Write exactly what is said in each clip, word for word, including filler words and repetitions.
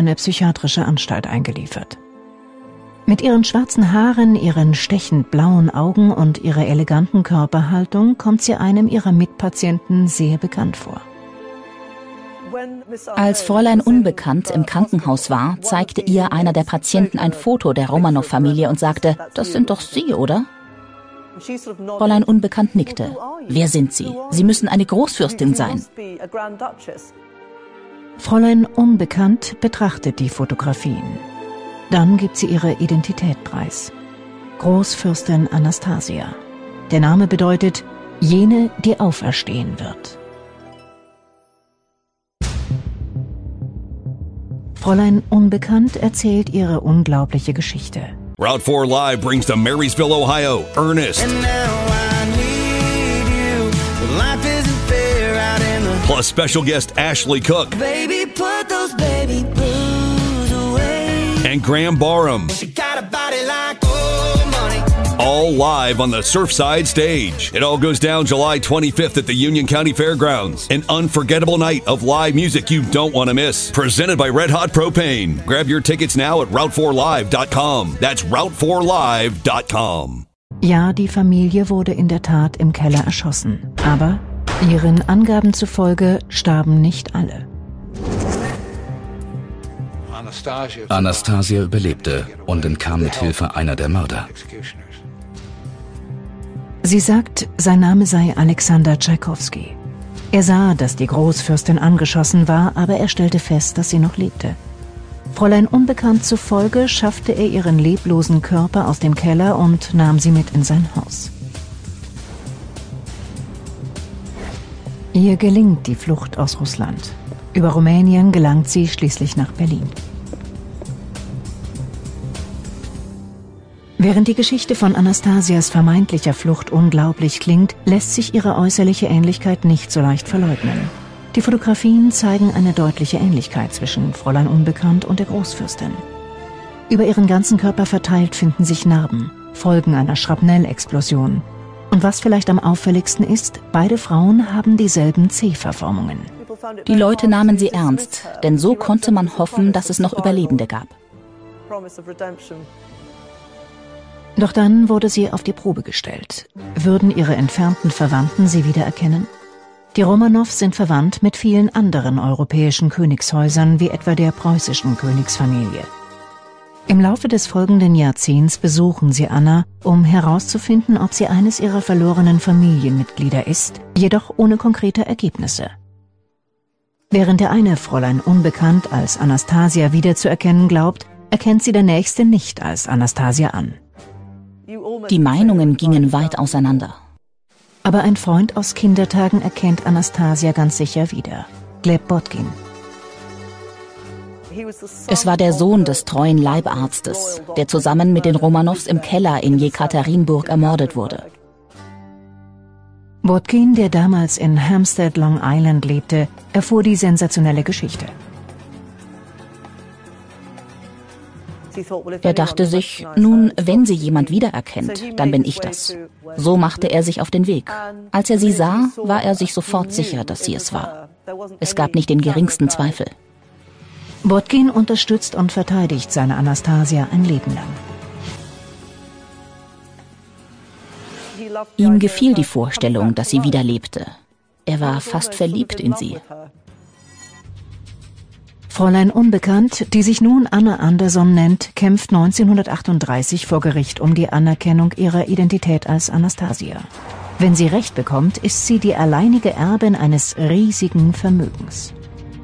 eine psychiatrische Anstalt eingeliefert. Mit ihren schwarzen Haaren, ihren stechend blauen Augen und ihrer eleganten Körperhaltung kommt sie einem ihrer Mitpatienten sehr bekannt vor. Als Fräulein Unbekannt im Krankenhaus war, zeigte ihr einer der Patienten ein Foto der Romanow-Familie und sagte, das sind doch Sie, oder? Fräulein Unbekannt nickte. Wer sind Sie? Sie müssen eine Großfürstin sein. Fräulein Unbekannt betrachtet die Fotografien. Dann gibt sie ihre Identität preis. Großfürstin Anastasia. Der Name bedeutet, jene, die auferstehen wird. Fräulein Unbekannt erzählt ihre unglaubliche Geschichte. Route four Live brings to Marysville, Ohio, Ernest. Plus special guest Ashley Cook. Baby, put those baby blues away. And Graham Barham. She got a body like old money. All live on the Surfside stage. It all goes down July twenty-fifth at the Union County Fairgrounds. An unforgettable night of live music you don't want to miss. Presented by Red Hot Propane. Grab your tickets now at route four live dot com. That's route four live dot com. Ja, die Familie wurde in der Tat im Keller erschossen. Aber ihren Angaben zufolge starben nicht alle. Anastasia überlebte und entkam mit Hilfe einer der Mörder. Sie sagt, sein Name sei Alexander Tschaikowski. Er sah, dass die Großfürstin angeschossen war, aber er stellte fest, dass sie noch lebte. Fräulein Unbekannt zufolge schaffte er ihren leblosen Körper aus dem Keller und nahm sie mit in sein Haus. Ihr gelingt die Flucht aus Russland. Über Rumänien gelangt sie schließlich nach Berlin. Während die Geschichte von Anastasias vermeintlicher Flucht unglaublich klingt, lässt sich ihre äußerliche Ähnlichkeit nicht so leicht verleugnen. Die Fotografien zeigen eine deutliche Ähnlichkeit zwischen Fräulein Unbekannt und der Großfürstin. Über ihren ganzen Körper verteilt finden sich Narben, Folgen einer Schrapnellexplosion. Und was vielleicht am auffälligsten ist, beide Frauen haben dieselben C-Verformungen. Die Leute nahmen sie ernst, denn so konnte man hoffen, dass es noch Überlebende gab. Doch dann wurde sie auf die Probe gestellt. Würden ihre entfernten Verwandten sie wiedererkennen? Die Romanows sind verwandt mit vielen anderen europäischen Königshäusern, wie etwa der preußischen Königsfamilie. Im Laufe des folgenden Jahrzehnts besuchen sie Anna, um herauszufinden, ob sie eines ihrer verlorenen Familienmitglieder ist, jedoch ohne konkrete Ergebnisse. Während der eine Fräulein Unbekannt als Anastasia wiederzuerkennen glaubt, erkennt sie der nächste nicht als Anastasia an. Die Meinungen gingen weit auseinander. Aber ein Freund aus Kindertagen erkennt Anastasia ganz sicher wieder. Gleb Botkin. Es war der Sohn des treuen Leibarztes, der zusammen mit den Romanows im Keller in Jekaterinburg ermordet wurde. Botkin, der damals in Hampstead, Long Island lebte, erfuhr die sensationelle Geschichte. Er dachte sich, nun, wenn sie jemand wiedererkennt, dann bin ich das. So machte er sich auf den Weg. Als er sie sah, war er sich sofort sicher, dass sie es war. Es gab nicht den geringsten Zweifel. Botkin unterstützt und verteidigt seine Anastasia ein Leben lang. Ihm gefiel die Vorstellung, dass sie wieder lebte. Er war fast verliebt in sie. Fräulein Unbekannt, die sich nun Anna Anderson nennt, kämpft neunzehnhundertachtunddreißig vor Gericht um die Anerkennung ihrer Identität als Anastasia. Wenn sie Recht bekommt, ist sie die alleinige Erbin eines riesigen Vermögens.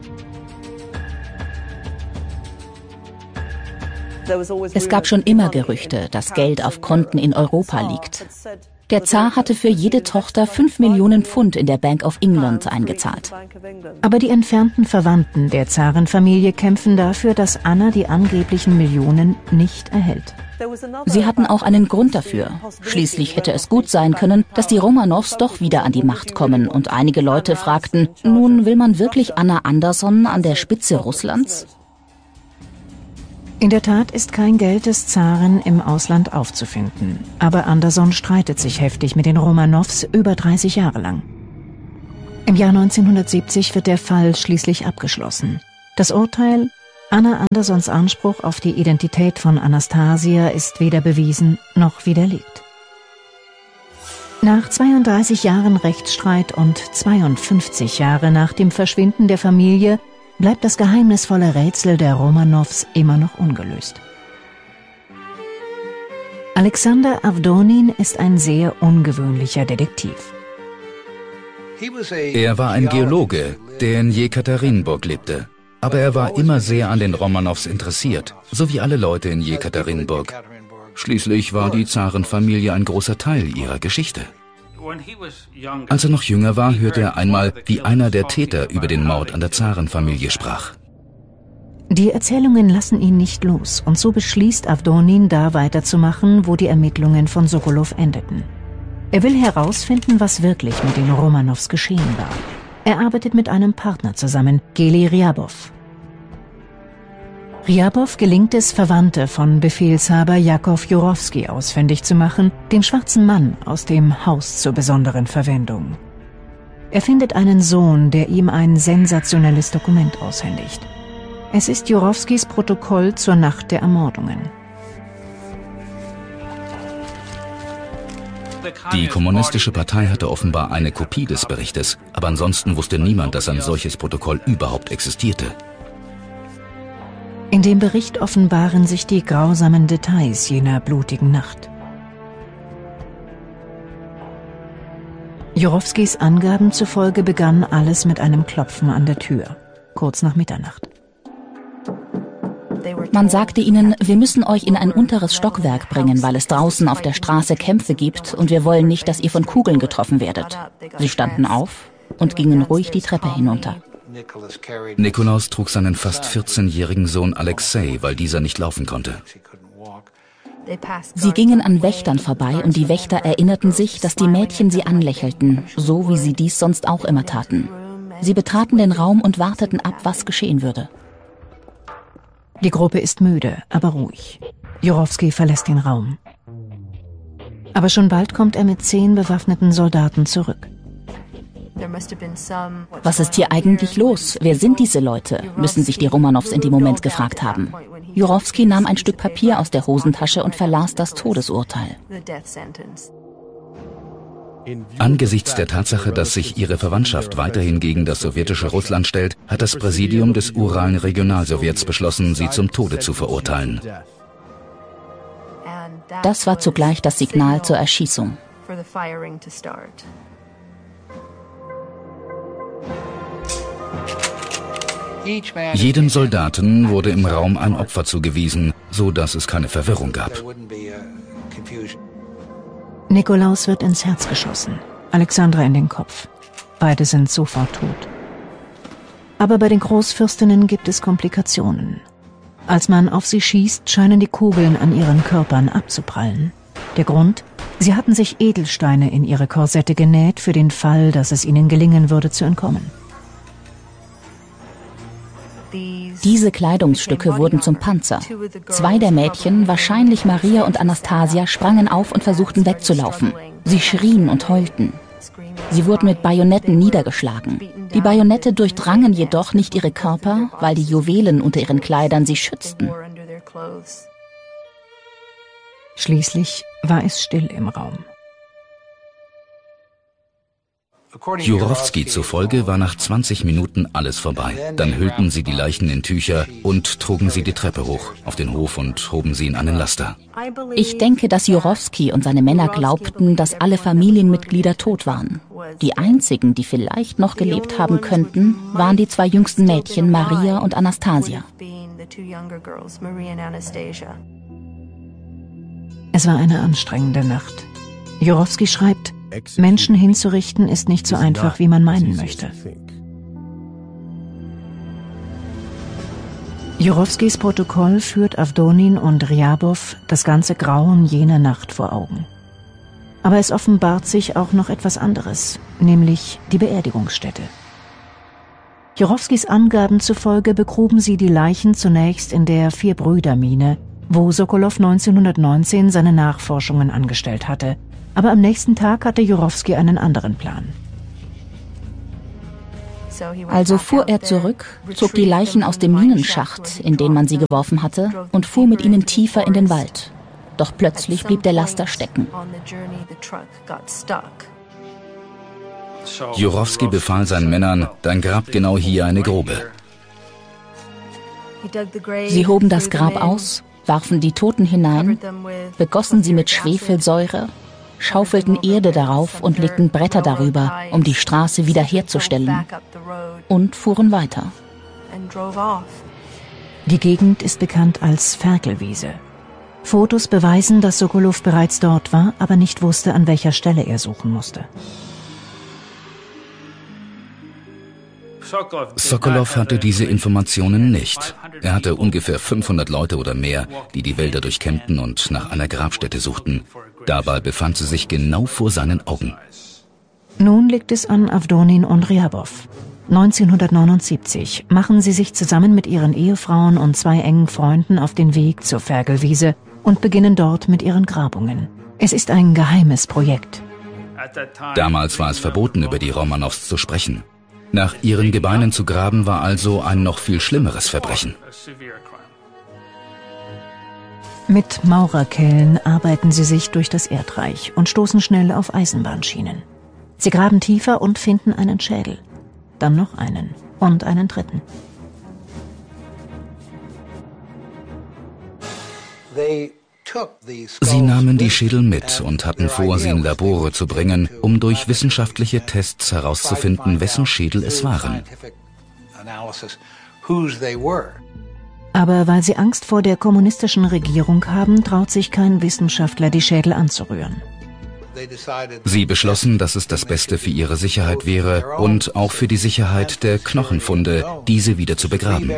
Es gab schon immer Gerüchte, dass Geld auf Konten in Europa liegt. Der Zar hatte für jede Tochter fünf Millionen Pfund in der Bank of England eingezahlt. Aber die entfernten Verwandten der Zarenfamilie kämpfen dafür, dass Anna die angeblichen Millionen nicht erhält. Sie hatten auch einen Grund dafür. Schließlich hätte es gut sein können, dass die Romanows doch wieder an die Macht kommen und einige Leute fragten, nun will man wirklich Anna Anderson an der Spitze Russlands? In der Tat ist kein Geld des Zaren im Ausland aufzufinden. Aber Anderson streitet sich heftig mit den Romanows über dreißig Jahre lang. Im Jahr neunzehnhundertsiebzig wird der Fall schließlich abgeschlossen. Das Urteil: Anna Andersons Anspruch auf die Identität von Anastasia ist weder bewiesen noch widerlegt. Nach zweiunddreißig Jahren Rechtsstreit und zweiundfünfzig Jahre nach dem Verschwinden der Familie bleibt das geheimnisvolle Rätsel der Romanows immer noch ungelöst. Alexander Avdonin ist ein sehr ungewöhnlicher Detektiv. Er war ein Geologe, der in Jekaterinburg lebte. Aber er war immer sehr an den Romanows interessiert, so wie alle Leute in Jekaterinburg. Schließlich war die Zarenfamilie ein großer Teil ihrer Geschichte. Als er noch jünger war, hörte er einmal, wie einer der Täter über den Mord an der Zarenfamilie sprach. Die Erzählungen lassen ihn nicht los und so beschließt Avdonin, da weiterzumachen, wo die Ermittlungen von Sokolow endeten. Er will herausfinden, was wirklich mit den Romanows geschehen war. Er arbeitet mit einem Partner zusammen, Geli Ryabov. Ryabov gelingt es, Verwandte von Befehlshaber Jakow Jurowski ausfindig zu machen, dem schwarzen Mann aus dem Haus zur besonderen Verwendung. Er findet einen Sohn, der ihm ein sensationelles Dokument aushändigt. Es ist Jurowskis Protokoll zur Nacht der Ermordungen. Die kommunistische Partei hatte offenbar eine Kopie des Berichtes, aber ansonsten wusste niemand, dass ein solches Protokoll überhaupt existierte. In dem Bericht offenbaren sich die grausamen Details jener blutigen Nacht. Jurowskis Angaben zufolge begann alles mit einem Klopfen an der Tür, kurz nach Mitternacht. Man sagte ihnen, wir müssen euch in ein unteres Stockwerk bringen, weil es draußen auf der Straße Kämpfe gibt und wir wollen nicht, dass ihr von Kugeln getroffen werdet. Sie standen auf und gingen ruhig die Treppe hinunter. Nikolaus trug seinen fast vierzehnjährigen Sohn Alexei, weil dieser nicht laufen konnte. Sie gingen an Wächtern vorbei und die Wächter erinnerten sich, dass die Mädchen sie anlächelten, so wie sie dies sonst auch immer taten. Sie betraten den Raum und warteten ab, was geschehen würde. Die Gruppe ist müde, aber ruhig. Jurowski verlässt den Raum. Aber schon bald kommt er mit zehn bewaffneten Soldaten zurück. Was ist hier eigentlich los? Wer sind diese Leute? Müssen sich die Romanows in dem Moment gefragt haben. Jurowski nahm ein Stück Papier aus der Hosentasche und verlas das Todesurteil. Angesichts der Tatsache, dass sich ihre Verwandtschaft weiterhin gegen das sowjetische Russland stellt, hat das Präsidium des Uralen Regionalsowjets beschlossen, sie zum Tode zu verurteilen. Das war zugleich das Signal zur Erschießung. Jedem Soldaten wurde im Raum ein Opfer zugewiesen, so dass es keine Verwirrung gab. Nikolaus wird ins Herz geschossen, Alexandra in den Kopf. Beide sind sofort tot. Aber bei den Großfürstinnen gibt es Komplikationen. Als man auf sie schießt, scheinen die Kugeln an ihren Körpern abzuprallen. Der Grund? Sie hatten sich Edelsteine in ihre Korsette genäht, für den Fall, dass es ihnen gelingen würde, zu entkommen. Diese Kleidungsstücke wurden zum Panzer. Zwei der Mädchen, wahrscheinlich Maria und Anastasia, sprangen auf und versuchten wegzulaufen. Sie schrien und heulten. Sie wurden mit Bajonetten niedergeschlagen. Die Bajonette durchdrangen jedoch nicht ihre Körper, weil die Juwelen unter ihren Kleidern sie schützten. Schließlich war es still im Raum. Jurowski zufolge war nach zwanzig Minuten alles vorbei. Dann hüllten sie die Leichen in Tücher und trugen sie die Treppe hoch auf den Hof und hoben sie in einen Laster. Ich denke, dass Jurowski und seine Männer glaubten, dass alle Familienmitglieder tot waren. Die einzigen, die vielleicht noch gelebt haben könnten, waren die zwei jüngsten Mädchen, Maria und Anastasia. Es war eine anstrengende Nacht. Jurowski schreibt, Menschen hinzurichten ist nicht so einfach, wie man meinen möchte. Jurowskis Protokoll führt Avdonin und Ryabov das ganze Grauen jener Nacht vor Augen. Aber es offenbart sich auch noch etwas anderes, nämlich die Beerdigungsstätte. Jurowskis Angaben zufolge begruben sie die Leichen zunächst in der Vier-Brüder-Mine, wo Sokolow neunzehnhundertneunzehn seine Nachforschungen angestellt hatte. Aber am nächsten Tag hatte Jurowski einen anderen Plan. Also fuhr er zurück, zog die Leichen aus dem Minenschacht, in den man sie geworfen hatte, und fuhr mit ihnen tiefer in den Wald. Doch plötzlich blieb der Laster stecken. Jurowski befahl seinen Männern, dann grabt genau hier eine Grube. Sie hoben das Grab aus, warfen die Toten hinein, begossen sie mit Schwefelsäure, schaufelten Erde darauf und legten Bretter darüber, um die Straße wiederherzustellen, und fuhren weiter. Die Gegend ist bekannt als Ferkelwiese. Fotos beweisen, dass Sokolow bereits dort war, aber nicht wusste, an welcher Stelle er suchen musste. Sokolow hatte diese Informationen nicht. Er hatte ungefähr fünfhundert Leute oder mehr, die die Wälder durchkämmten und nach einer Grabstätte suchten. Dabei befand sie sich genau vor seinen Augen. Nun liegt es an Avdonin und Ryabov. neunzehnhundertneunundsiebzig machen sie sich zusammen mit ihren Ehefrauen und zwei engen Freunden auf den Weg zur Ferkelwiese und beginnen dort mit ihren Grabungen. Es ist ein geheimes Projekt. Damals war es verboten, über die Romanows zu sprechen. Nach ihren Gebeinen zu graben war also ein noch viel schlimmeres Verbrechen. Mit Maurerkellen arbeiten sie sich durch das Erdreich und stoßen schnell auf Eisenbahnschienen. Sie graben tiefer und finden einen Schädel. Dann noch einen und einen dritten. Sie nahmen die Schädel mit und hatten vor, sie in Labore zu bringen, um durch wissenschaftliche Tests herauszufinden, wessen Schädel es waren. Aber weil sie Angst vor der kommunistischen Regierung haben, traut sich kein Wissenschaftler, die Schädel anzurühren. Sie beschlossen, dass es das Beste für ihre Sicherheit wäre und auch für die Sicherheit der Knochenfunde, diese wieder zu begraben.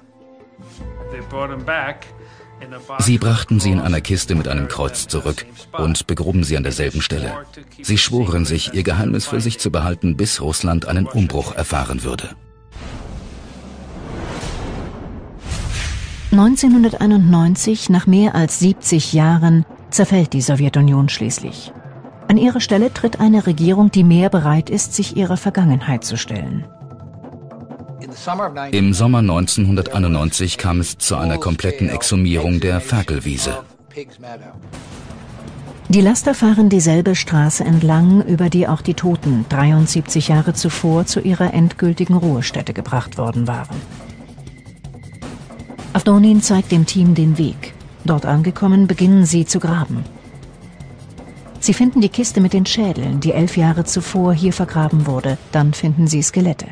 Sie brachten sie in einer Kiste mit einem Kreuz zurück und begruben sie an derselben Stelle. Sie schworen sich, ihr Geheimnis für sich zu behalten, bis Russland einen Umbruch erfahren würde. neunzehnhunderteinundneunzig, nach mehr als siebzig Jahren, zerfällt die Sowjetunion schließlich. An ihre Stelle tritt eine Regierung, die mehr bereit ist, sich ihrer Vergangenheit zu stellen. Im Sommer neunzehnhunderteinundneunzig kam es zu einer kompletten Exhumierung der Ferkelwiese. Die Laster fahren dieselbe Straße entlang, über die auch die Toten dreiundsiebzig Jahre zuvor zu ihrer endgültigen Ruhestätte gebracht worden waren. Avdonin zeigt dem Team den Weg. Dort angekommen, beginnen sie zu graben. Sie finden die Kiste mit den Schädeln, die elf Jahre zuvor hier vergraben wurde. Dann finden sie Skelette.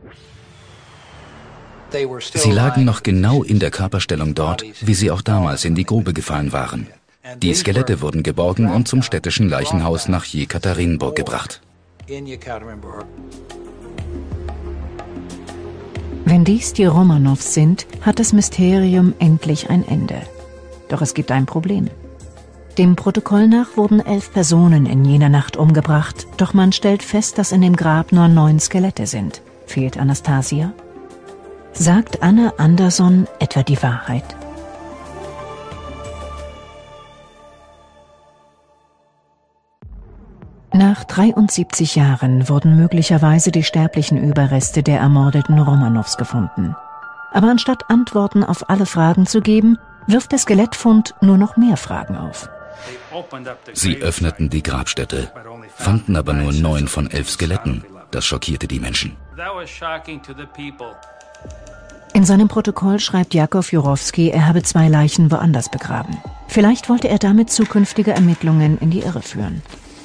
Sie lagen noch genau in der Körperstellung dort, wie sie auch damals in die Grube gefallen waren. Die Skelette wurden geborgen und zum städtischen Leichenhaus nach Jekaterinburg gebracht. Wenn dies die Romanows sind, hat das Mysterium endlich ein Ende. Doch es gibt ein Problem. Dem Protokoll nach wurden elf Personen in jener Nacht umgebracht, doch man stellt fest, dass in dem Grab nur neun Skelette sind. Fehlt Anastasia? Sagt Anne Anderson etwa die Wahrheit? Nach dreiundsiebzig Jahren wurden möglicherweise die sterblichen Überreste der ermordeten Romanows gefunden. Aber anstatt Antworten auf alle Fragen zu geben, wirft der Skelettfund nur noch mehr Fragen auf. Sie öffneten die Grabstätte, fanden aber nur neun von elf Skeletten. Das schockierte die Menschen. In seinem Protokoll schreibt Jakow Jurowski, er habe zwei Leichen woanders begraben. Vielleicht wollte er damit zukünftige Ermittlungen in die Irre führen.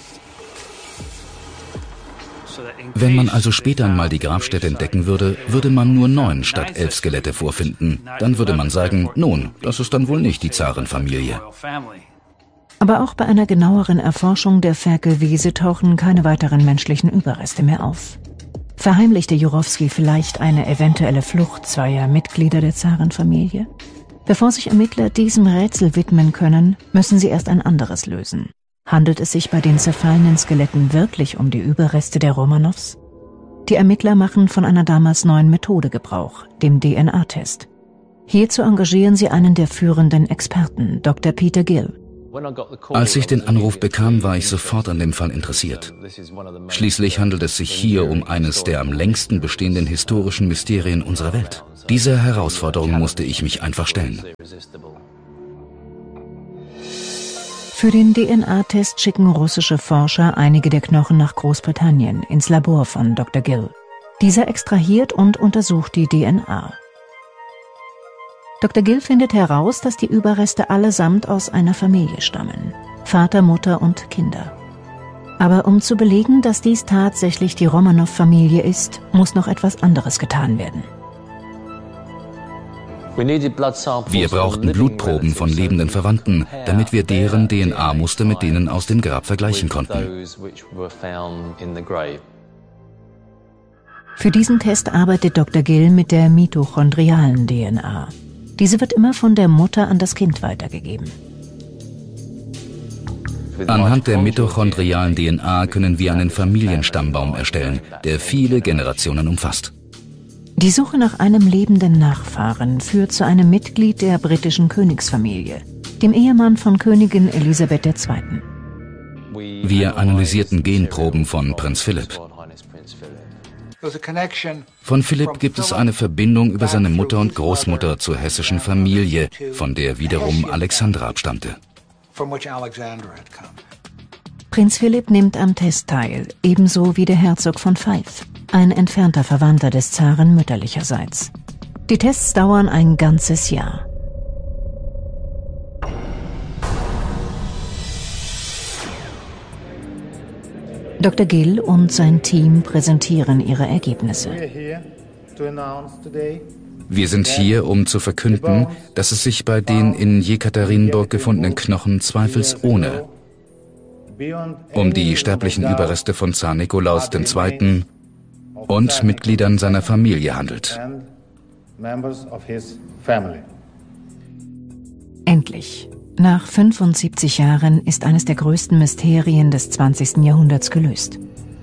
Wenn man also später einmal die Grabstätte entdecken würde, würde man nur neun statt elf Skelette vorfinden. Dann würde man sagen, nun, das ist dann wohl nicht die Zarenfamilie. Aber auch bei einer genaueren Erforschung der Ferkelwiese tauchen keine weiteren menschlichen Überreste mehr auf. Verheimlichte Jurowski vielleicht eine eventuelle Flucht zweier Mitglieder der Zarenfamilie? Bevor sich Ermittler diesem Rätsel widmen können, müssen sie erst ein anderes lösen. Handelt es sich bei den zerfallenen Skeletten wirklich um die Überreste der Romanows? Die Ermittler machen von einer damals neuen Methode Gebrauch, dem D N A-Test. Hierzu engagieren sie einen der führenden Experten, Doktor Peter Gill. Als ich den Anruf bekam, war ich sofort an dem Fall interessiert. Schließlich handelt es sich hier um eines der am längsten bestehenden historischen Mysterien unserer Welt. Dieser Herausforderung musste ich mich einfach stellen. Für den D N A-Test schicken russische Forscher einige der Knochen nach Großbritannien ins Labor von Doktor Gill. Dieser extrahiert und untersucht die D N A. Doktor Gill findet heraus, dass die Überreste allesamt aus einer Familie stammen. Vater, Mutter und Kinder. Aber um zu belegen, dass dies tatsächlich die Romanow-Familie ist, muss noch etwas anderes getan werden. Wir brauchten Blutproben von lebenden Verwandten, damit wir deren D N A-Muster mit denen aus dem Grab vergleichen konnten. Für diesen Test arbeitet Doktor Gill mit der mitochondrialen D N A. Diese wird immer von der Mutter an das Kind weitergegeben. Anhand der mitochondrialen D N A können wir einen Familienstammbaum erstellen, der viele Generationen umfasst. Die Suche nach einem lebenden Nachfahren führt zu einem Mitglied der britischen Königsfamilie, dem Ehemann von Königin Elisabeth der Zweiten. Wir analysierten Genproben von Prinz Philipp. Von Philipp gibt es eine Verbindung über seine Mutter und Großmutter zur hessischen Familie, von der wiederum Alexandra abstammte. Prinz Philipp nimmt am Test teil, ebenso wie der Herzog von Fife, ein entfernter Verwandter des Zaren mütterlicherseits. Die Tests dauern ein ganzes Jahr. Doktor Gill und sein Team präsentieren ihre Ergebnisse. Wir sind hier, um zu verkünden, dass es sich bei den in Jekaterinburg gefundenen Knochen zweifelsohne um die sterblichen Überreste von Zar Nikolaus der Zweite und Mitgliedern seiner Familie handelt. Endlich. Nach fünfundsiebzig Jahren ist eines der größten Mysterien des zwanzigsten Jahrhunderts gelöst.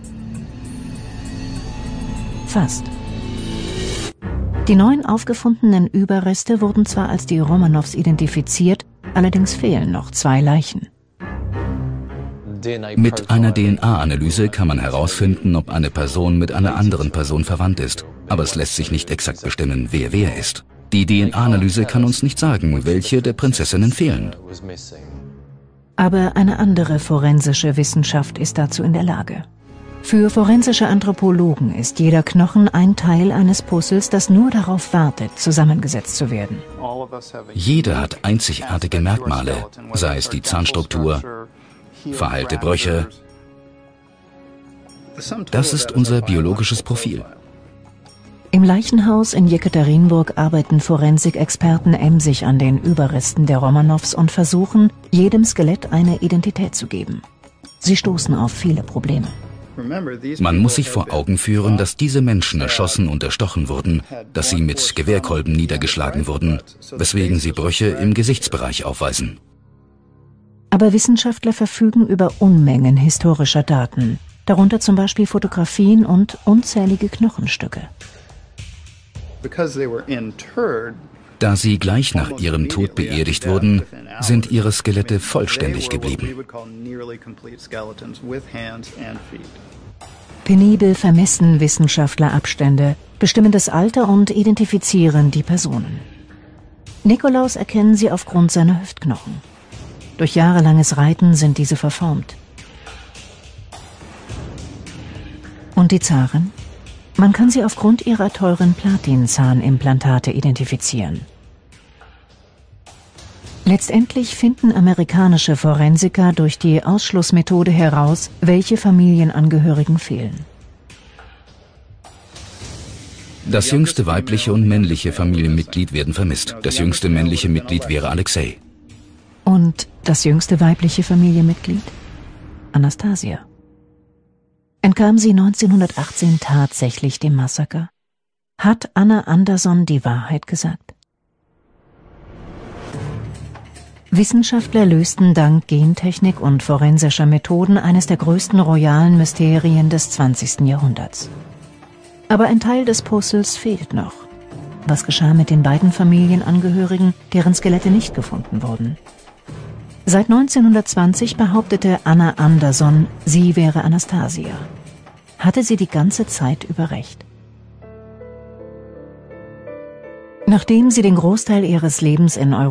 Fast. Die neun aufgefundenen Überreste wurden zwar als die Romanows identifiziert, allerdings fehlen noch zwei Leichen. Mit einer D N A-Analyse kann man herausfinden, ob eine Person mit einer anderen Person verwandt ist, aber es lässt sich nicht exakt bestimmen, wer wer ist. Die D N A-Analyse kann uns nicht sagen, welche der Prinzessinnen fehlen. Aber eine andere forensische Wissenschaft ist dazu in der Lage. Für forensische Anthropologen ist jeder Knochen ein Teil eines Puzzles, das nur darauf wartet, zusammengesetzt zu werden. Jeder hat einzigartige Merkmale, sei es die Zahnstruktur, verheilte Brüche. Das ist unser biologisches Profil. Im Leichenhaus in Jekaterinburg arbeiten Forensikexperten emsig an den Überresten der Romanows und versuchen, jedem Skelett eine Identität zu geben. Sie stoßen auf viele Probleme. Man muss sich vor Augen führen, dass diese Menschen erschossen und erstochen wurden, dass sie mit Gewehrkolben niedergeschlagen wurden, weswegen sie Brüche im Gesichtsbereich aufweisen. Aber Wissenschaftler verfügen über Unmengen historischer Daten, darunter zum Beispiel Fotografien und unzählige Knochenstücke. Da sie gleich nach ihrem Tod beerdigt wurden, sind ihre Skelette vollständig geblieben. Penibel vermessen Wissenschaftler Abstände, bestimmen das Alter und identifizieren die Personen. Nikolaus erkennen sie aufgrund seiner Hüftknochen. Durch jahrelanges Reiten sind diese verformt. Und die Zaren? Man kann sie aufgrund ihrer teuren Platinzahnimplantate identifizieren. Letztendlich finden amerikanische Forensiker durch die Ausschlussmethode heraus, welche Familienangehörigen fehlen. Das jüngste weibliche und männliche Familienmitglied werden vermisst. Das jüngste männliche Mitglied wäre Alexei. Und das jüngste weibliche Familienmitglied? Anastasia. Entkam sie neunzehnhundertachtzehn tatsächlich dem Massaker? Hat Anna Anderson die Wahrheit gesagt? Wissenschaftler lösten dank Gentechnik und forensischer Methoden eines der größten royalen Mysterien des zwanzigsten Jahrhunderts. Aber ein Teil des Puzzles fehlt noch. Was geschah mit den beiden Familienangehörigen, deren Skelette nicht gefunden wurden? Seit neunzehnhundertzwanzig behauptete Anna Anderson, sie wäre Anastasia. Hatte sie die ganze Zeit über recht? Nachdem sie den Großteil ihres Lebens in Europa